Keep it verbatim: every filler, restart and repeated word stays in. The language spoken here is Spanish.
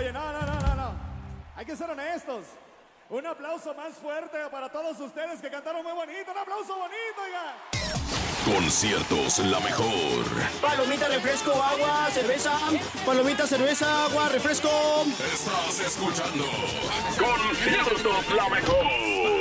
Oye, no, no, no, no, no. Hay que ser honestos. Un aplauso más fuerte para todos ustedes que cantaron muy bonito. Un aplauso bonito, oiga. Conciertos La Mejor. Palomita, refresco, agua, cerveza. Palomita, cerveza, agua, refresco. Estás escuchando Conciertos La Mejor.